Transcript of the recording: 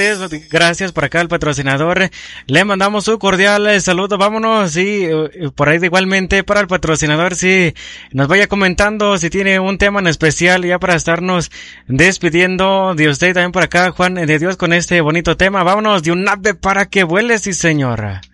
tardes. Gracias por acá al patrocinador. Le mandamos un cordial saludo. Vámonos y por ahí igualmente para el patrocinador, si nos vaya comentando si tiene un tema en especial ya para estarnos despidiendo de usted. También por acá, Juan de Dios, con este bonito tema. Vámonos de un ave para que vuele, sí señora.